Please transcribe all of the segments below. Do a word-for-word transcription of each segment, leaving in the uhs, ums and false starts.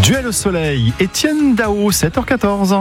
Duel au soleil, Étienne Dao, sept heures quatorze.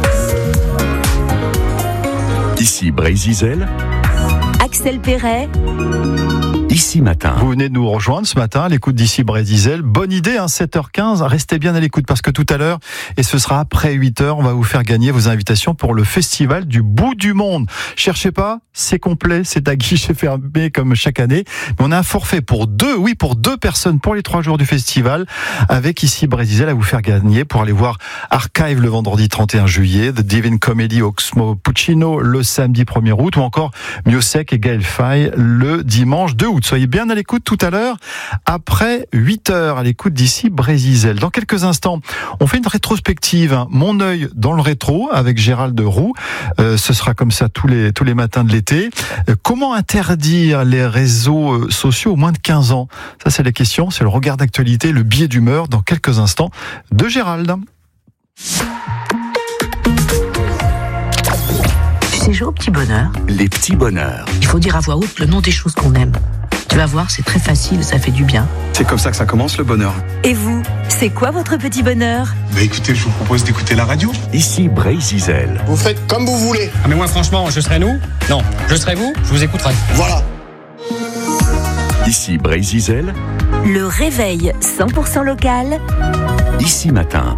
Ici Brézizel, Axel Perret. Ici Matin. Vous venez de nous rejoindre ce matin à l'écoute d'Ici Brézizel. Bonne idée, hein, sept heures quinze. Restez bien à l'écoute parce que tout à l'heure, et ce sera après huit heures, on va vous faire gagner vos invitations pour le festival du bout du monde. Cherchez pas, c'est complet, c'est à guichet fermé comme chaque année. Mais on a un forfait pour deux, oui, pour deux personnes pour les trois jours du festival avec Ici Brézizel à vous faire gagner pour aller voir Archive le vendredi trente et un juillet, The Divine Comedy Oxmo Puccino le samedi premier août ou encore Miosek et Gaël Faye le dimanche deux août. Soyez bien à l'écoute tout à l'heure, après huit heures, à l'écoute d'Ici Brézizel. Dans quelques instants, on fait une rétrospective, hein, Mon œil dans le rétro, avec Gérald Roux. Euh, ce sera comme ça tous les, tous les matins de l'été. Euh, comment interdire les réseaux sociaux aux moins de quinze ans? Ça, c'est la question, c'est le regard d'actualité, le billet d'humeur, dans quelques instants, de Gérald. Tu sais jouer au petit bonheur? Les petits bonheurs. Il faut dire à voix haute le nom des choses qu'on aime. Tu vas voir, c'est très facile, ça fait du bien. C'est comme ça que ça commence, le bonheur. Et vous, c'est quoi votre petit bonheur? Bah écoutez, je vous propose d'écouter la radio. Ici Brézizel. Vous faites comme vous voulez. Ah mais moi franchement, je serais nous? Non, je serais vous, je vous écouterai. Voilà. Ici Brézizel. Le réveil cent pour cent local. Ici Matin.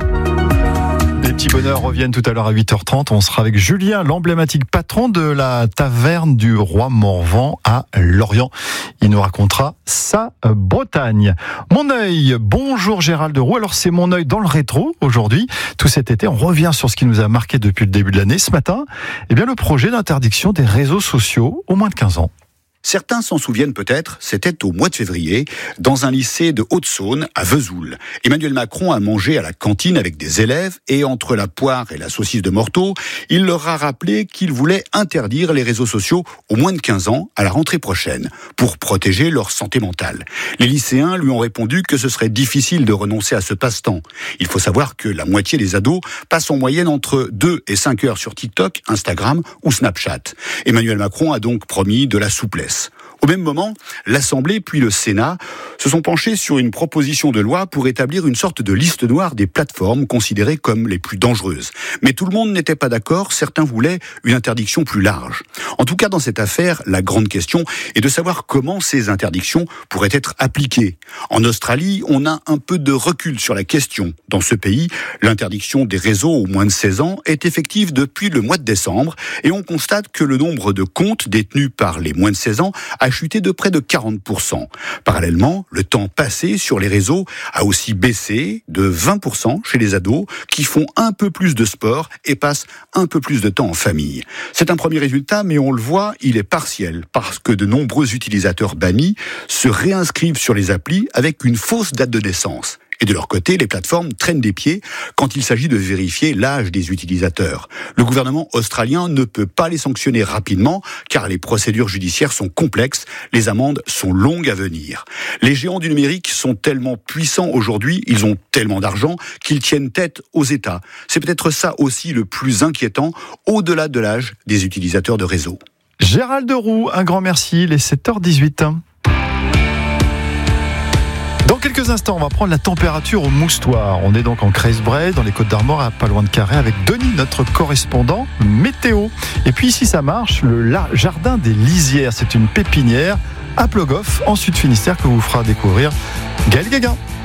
Les petits bonheurs reviennent tout à l'heure à huit heures trente. On sera avec Julien, l'emblématique patron de la taverne du Roi Morvan à Lorient. Il nous racontera sa Bretagne. Mon œil, bonjour Gérald Roux. Alors c'est Mon œil dans le rétro aujourd'hui. Tout cet été, on revient sur ce qui nous a marqué depuis le début de l'année. Ce matin, eh bien, le projet d'interdiction des réseaux sociaux aux moins de quinze ans. Certains s'en souviennent peut-être, c'était au mois de février, dans un lycée de Haute-Saône, à Vesoul. Emmanuel Macron a mangé à la cantine avec des élèves et entre la poire et la saucisse de Morteau, il leur a rappelé qu'il voulait interdire les réseaux sociaux aux moins de quinze ans à la rentrée prochaine, pour protéger leur santé mentale. Les lycéens lui ont répondu que ce serait difficile de renoncer à ce passe-temps. Il faut savoir que la moitié des ados passent en moyenne entre deux et cinq heures sur TikTok, Instagram ou Snapchat. Emmanuel Macron a donc promis de la souplesse. Au même moment, l'Assemblée puis le Sénat se sont penchés sur une proposition de loi pour établir une sorte de liste noire des plateformes considérées comme les plus dangereuses. Mais tout le monde n'était pas d'accord, certains voulaient une interdiction plus large. En tout cas, dans cette affaire, la grande question est de savoir comment ces interdictions pourraient être appliquées. En Australie, on a un peu de recul sur la question. Dans ce pays, l'interdiction des réseaux aux moins de seize ans est effective depuis le mois de décembre et on constate que le nombre de comptes détenus par les moins de seize ans a chuté de près de quarante pour cent. Parallèlement, le temps passé sur les réseaux a aussi baissé de vingt pour cent chez les ados qui font un peu plus de sport et passent un peu plus de temps en famille. C'est un premier résultat, mais on le voit, il est partiel parce que de nombreux utilisateurs bannis se réinscrivent sur les applis avec une fausse date de naissance. Et de leur côté, les plateformes traînent des pieds quand il s'agit de vérifier l'âge des utilisateurs. Le gouvernement australien ne peut pas les sanctionner rapidement car les procédures judiciaires sont complexes, les amendes sont longues à venir. Les géants du numérique sont tellement puissants aujourd'hui, ils ont tellement d'argent qu'ils tiennent tête aux États. C'est peut-être ça aussi le plus inquiétant, au-delà de l'âge des utilisateurs de réseau. Gérald Roux, un grand merci, les sept heures dix-huit. Dans quelques instants, on va prendre la température au Moustoir. On est donc en Creuse-Bray, dans les Côtes-d'Armor, à pas loin de Carhaix, avec Denis, notre correspondant météo. Et puis ici, ça marche, le jardin des Lisières. C'est une pépinière à Plogoff, en Sud-Finistère, que vous fera découvrir Gaël Guéguin.